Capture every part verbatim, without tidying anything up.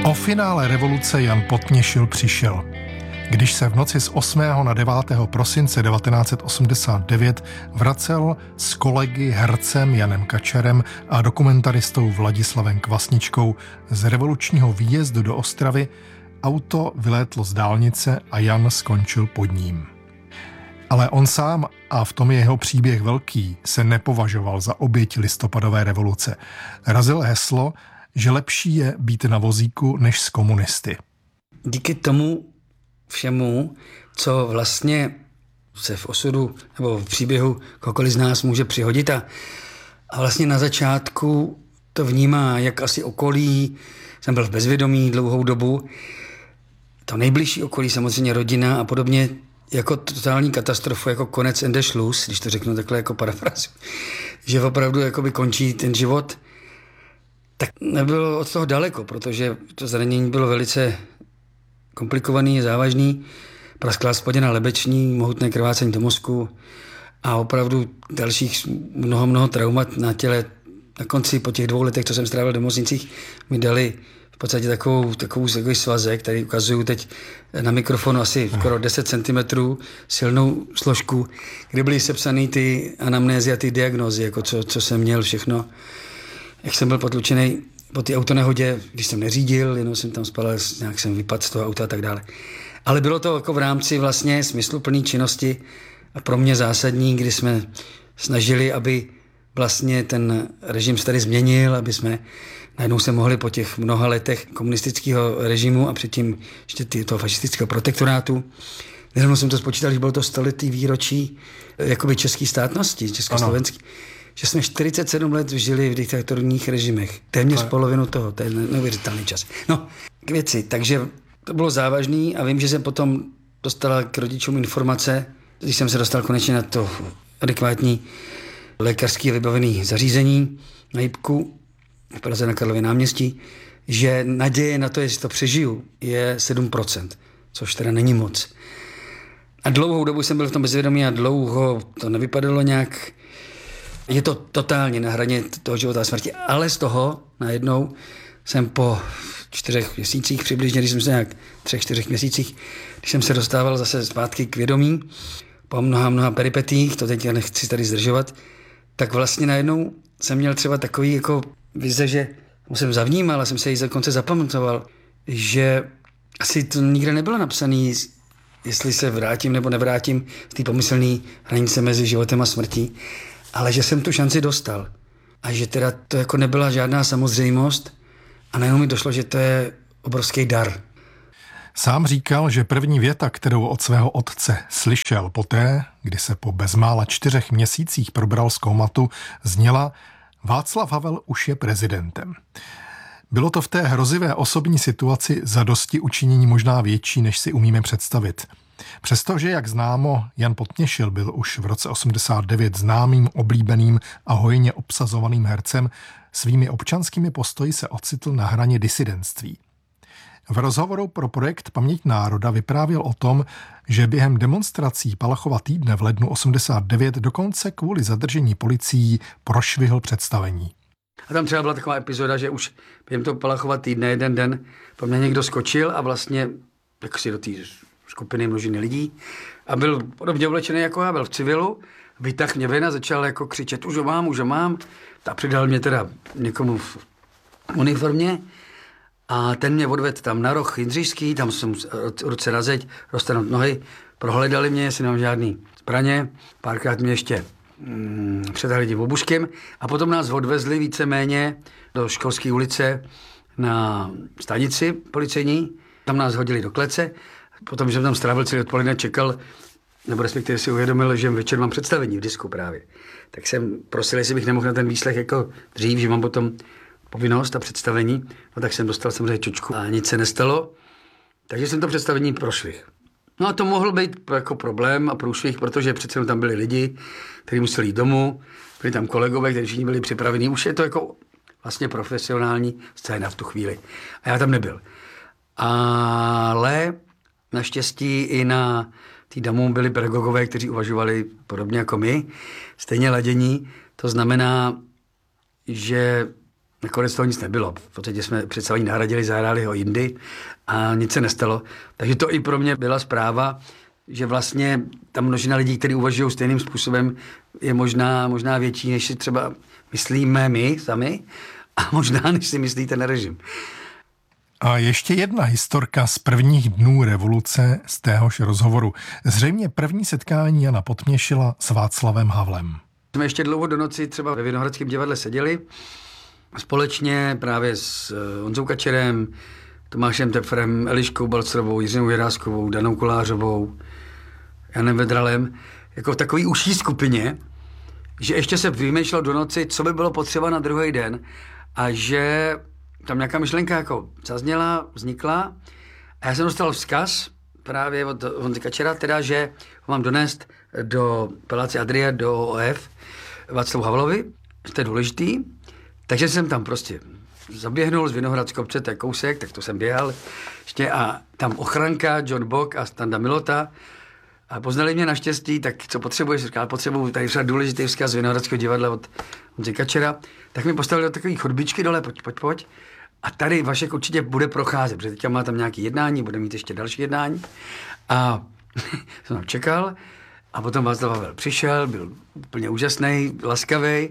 O finále revoluce Jan Potněšil přišel. Když se v noci z osmého na devátého prosince devatenáct set osmdesát devět vracel s kolegy hercem Janem Kačerem a dokumentaristou Vladislavem Kvasničkou z revolučního výjezdu do Ostravy, auto vylétlo z dálnice a Jan skončil pod ním. Ale on sám, a v tom je jeho příběh velký, se nepovažoval za oběť listopadové revoluce. Razil heslo, že lepší je být na vozíku než s komunisty. Díky tomu všemu, co vlastně se v osudu nebo v příběhu kohokoliv z nás může přihodit a, a vlastně na začátku to vnímá, jak asi okolí, jsem byl v bezvědomí dlouhou dobu, to nejbližší okolí, samozřejmě rodina a podobně, jako totální katastrofu, jako konec Ende Schluss, když to řeknu takhle jako parafrazu, že opravdu jakoby končí ten život, tak nebylo od toho daleko, protože to zranění bylo velice komplikovaný, závažný, prasklá spodina lebeční, mohutné krvácení do mozku a opravdu dalších mnoho, mnoho traumat na těle. Na konci po těch dvou letech, co jsem strávil v nemocnicích, mi dali v podstatě takovou, takovou, takový svazek, který ukazuju teď na mikrofonu asi skoro deset centimetrů, silnou složku, kde byly sepsaný ty anamnézy a ty diagnózy, jako co, co jsem měl všechno. Jak jsem byl potlučený po té autonehodě, když jsem neřídil, jenom jsem tam spal, nějak jsem vypadl z toho auta a tak dále. Ale bylo to jako v rámci vlastně smysluplné činnosti a pro mě zásadní, kdy jsme snažili, aby vlastně ten režim se tady změnil, aby jsme najednou se mohli po těch mnoha letech komunistického režimu a předtím ještě toho fašistického protektorátu. Nedávno jsem to spočítal, že bylo to stoletý výročí jakoby české státnosti, československý. Že jsme čtyřicet sedm let žili v diktatorních režimech. Téměř no. polovinu toho, to je neuvěřitelný čas. No, k věci. Takže to bylo závažný a vím, že jsem potom dostala k rodičům informace, když jsem se dostal konečně na to adekvátní lékařské vybavené zařízení na Jipku v Praze na Karlově náměstí, že naděje na to, jestli to přežiju, je sedm procent, což teda není moc. A dlouhou dobu jsem byl v tom bezvědomí a dlouho to nevypadalo nějak. Je to totálně na hraně toho života a smrti, ale z toho najednou jsem po čtyřech měsících, přibližně, když jsem se nějak třech, čtyřech měsících, když jsem se dostával zase zpátky k vědomí, po mnoha, mnoha peripetích, to teď já nechci tady zdržovat, tak vlastně najednou jsem měl třeba takový jako vize, že jsem zavnímal a jsem se jí dokonce zapamatoval, že asi to nikde nebylo napsané, jestli se vrátím nebo nevrátím v té pomyslné hranice mezi životem a smrtí, ale že jsem tu šanci dostal. A že teda to jako nebyla žádná samozřejmost a najednou mi došlo, že to je obrovský dar. Sám říkal, že první věta, kterou od svého otce slyšel poté, kdy se po bezmála čtyřech měsících probral z komatu, zněla: Václav Havel už je prezidentem. Bylo to v té hrozivé osobní situaci zadosti učinění možná větší, než si umíme představit. Přestože, jak známo, Jan Potněšil byl už v roce osmdesát devět známým, oblíbeným a hojně obsazovaným hercem, svými občanskými postoji se ocitl na hraně disidentství. V rozhovoru pro projekt Paměť národa vyprávěl o tom, že během demonstrací Palachova týdne v lednu osmdesát devět dokonce kvůli zadržení policií prošvihl představení. A tam třeba byla taková epizoda, že už během toho Palachova týdne jeden den po mně někdo skočil a vlastně jak si do té skupiny množiny lidí a byl podobně oblečený jako já, byl v civilu, vytáhl mě ven a začal jako křičet, už ho mám, už ho mám. A přidal mě teda někomu v uniformě a ten mě odvedl tam na roh Jindřišský, tam jsem ruce na zeď, roztrhnout nohy, prohledali mě, jestli nemám žádný zbraně, párkrát mě ještě mm, předali obuškem a potom nás odvezli víceméně do Školské ulice na stanici policejní, tam nás hodili do klece. Potom, že jsem tam strávil celý odpoledne, čekal, nebo respektive si uvědomil, že večer mám představení v disku právě. Tak jsem prosil, jestli bych nemohl na ten výslech jako dřív, že mám potom povinnost a představení. No tak jsem dostal samozřejmě čočku a nic se nestalo. Takže jsem to představení prošvih. No a to mohl být jako problém a průšvih, protože přece tam byli lidi, kteří museli jít domů, byli tam kolegové, kteří všichni byli připraveni. Už je to jako vlastně profesionální scéna v tu chvíli. A já tam nebyl. Ale naštěstí i na té damu byli pedagogové, kteří uvažovali podobně jako my, stejně ladění. To znamená, že Nakonec toho nic nebylo. V podstatě jsme představení nahradili, zahráli ho jindy a nic se nestalo. Takže to i pro mě byla zpráva, že vlastně ta množina lidí, kteří uvažují stejným způsobem, je možná, možná větší, než si třeba myslíme my sami a možná, než si myslí ten režim. A ještě jedna historka z prvních dnů revoluce z téhož rozhovoru. Zřejmě první setkání Jana Potměšila s Václavem Havlem. Jsme ještě dlouho do noci třeba ve Vinohradském divadle seděli společně právě s Honzou Kačerem, Tomášem Tepfrem, Eliškou Balcrovou, Jiřinou Jiráskovou, Danou Kolářovou, Janem Vedralem, jako v takové užší skupině, že ještě se vymýšlelo do noci, co by bylo potřeba na druhý den a že tam nějaká myšlenka jako zazněla, vznikla a já jsem dostal vzkaz právě od Honzy Kačera, teda, že ho mám donést do Paláce Adria, do O F Václavu Havlovi, že to je důležitý, takže jsem tam prostě zaběhnul z Vinohradského obce, to je kousek, tak to jsem běhal ještě a tam ochranka, John Bock a Standa Milota a poznali mě naštěstí, tak co potřebuješ, říkal, potřebuji tady třeba důležitý vzkaz z Vinohradského divadla od Honzy Kačera, tak mi postavili do takové chodbičky dole, pojď, pojď, pojď. A tady Vašek určitě bude procházet, protože teďka má tam nějaké jednání, bude mít ještě další jednání. A jsem tam čekal a potom Václav Havel přišel, byl úplně úžasný, laskavý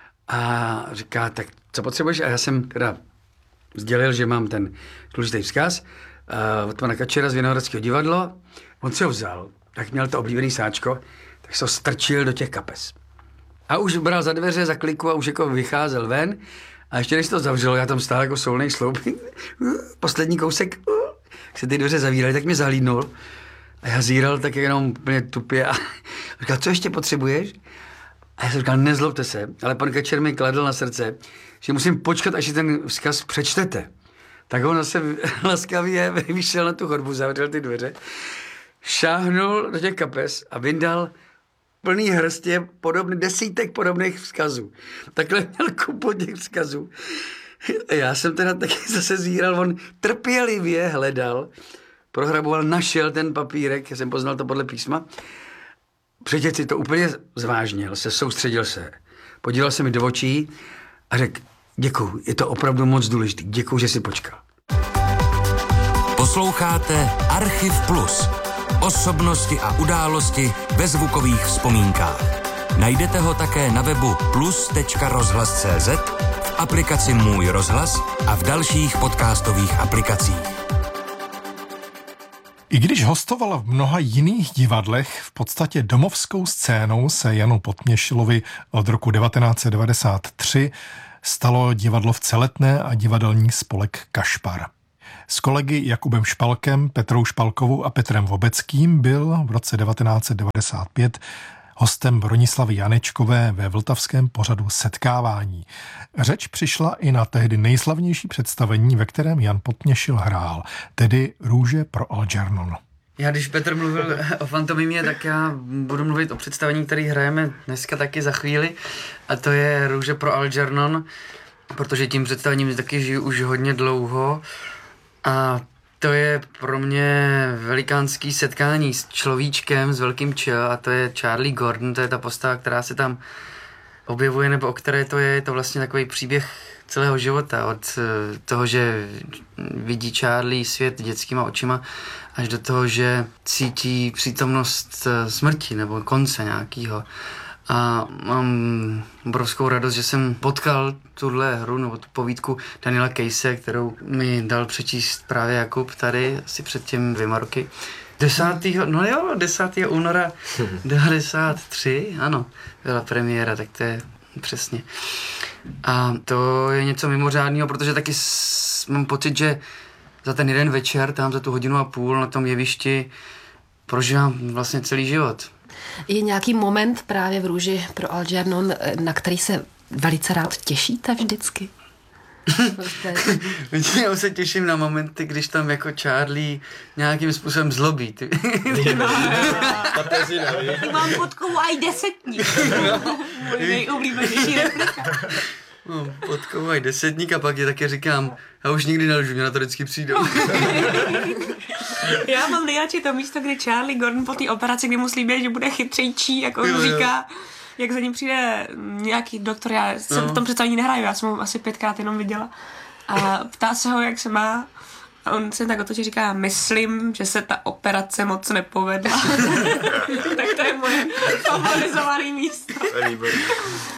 a říká, tak co potřebuješ? A já jsem teda sdělil, že mám ten důležitý vzkaz uh, od pana Kačera z Vinohradského divadla. On si ho vzal, tak měl to oblíbený sáčko, tak se ho strčil do těch kapes. A už bral za dveře, za kliku a už jako vycházel ven. A ještě než to zavřelo, já tam stál jako solnej sloup, poslední kousek, jak se ty dveře zavíraly, tak mě zahlídnul. A já zíral tak jenom úplně tupě a říkal, co ještě potřebuješ? A já jsem říkal, nezlobte se, ale pan Kačer mi kladl na srdce, že musím počkat, až si ten vzkaz přečtete. Tak on zase laskavě vyšel na tu chodbu, zavřel ty dveře, šáhnul do těch kapes a vyndal plný hrstě podobný, desítek podobných vzkazů. Takhle měl kupu těch vzkazů. Já jsem teda taky zase zíral, on trpělivě hledal, prohraboval, našel ten papírek, já jsem poznal to podle písma. Přečet si to úplně zvážnil, se soustředil se, podíval se mi do očí a řekl, děkuju, je to opravdu moc důležitý, děkuju, že jsi počkal. Posloucháte Archiv Plus. Osobnosti a události ve zvukových vzpomínkách. Najdete ho také na webu plus tečka rozhlas tečka cé zet, v aplikaci Můj rozhlas a v dalších podcastových aplikacích. I když hostovala v mnoha jiných divadlech, v podstatě domovskou scénou se Janu Potměšilovi od roku devatenáct set devadesát tři stalo divadlo v Celetné a divadelní spolek Kašpar. S kolegy Jakubem Špalkem, Petrou Špalkovou a Petrem Vobeckým byl v roce devatenáct set devadesát pět hostem Bronislavy Janečkové ve vltavském pořadu Setkávání. Řeč přišla i na tehdy nejslavnější představení, ve kterém Jan Potměšil hrál, tedy Růže pro Algernon. Já když Petr mluvil o fantomimě, tak já budu mluvit o představení, který hrajeme dneska taky za chvíli, a to je Růže pro Algernon, protože tím představením taky žiju už hodně dlouho. A to je pro mě velikánský setkání s človíčkem, s velkým Č, a to je Charlie Gordon, to je ta postava, která se tam objevuje, nebo o které to je, je to vlastně takový příběh celého života, od toho, že vidí Charlie svět dětskýma očima, až do toho, že cítí přítomnost smrti nebo konce nějakého. A mám obrovskou radost, že jsem potkal tuhle hru nebo tu povídku Daniela Kejse, kterou mi dal přečíst právě Jakub tady asi před těmi dvěma roky. desátého No jo, desátého února devadesát tři, ano, byla premiéra, tak to je přesně. A to je něco mimořádného, protože taky s, mám pocit, že za ten jeden večer, tam za tu hodinu a půl na tom jevišti prožívám vlastně celý život. Je nějaký moment právě v Růži pro Algernon, na který se velice rád těšíte vždycky? Já se těším na momenty, když tam jako Charlie nějakým způsobem zlobí. Ty. Mám podkovu aj desetník. Můj nejoblíbenější replika. Mám podkovu aj desetník a pak je také říkám, já už nikdy nelžu, mě na to vždycky přijdou. Já mám nejradši to místo, kdy Charlie Gordon po té operaci, kdy mu slíbí, že bude chytřejčí, jak on jo, říká, jak za ním přijde nějaký doktor, já jsem No. v tom představení nehraju, já jsem ho asi pětkrát jenom viděla. A ptá se ho, jak se má. A on se tak otočí, říká, myslím, že se ta operace moc nepovedla. Tak to je moje favorizované místo. Výborný.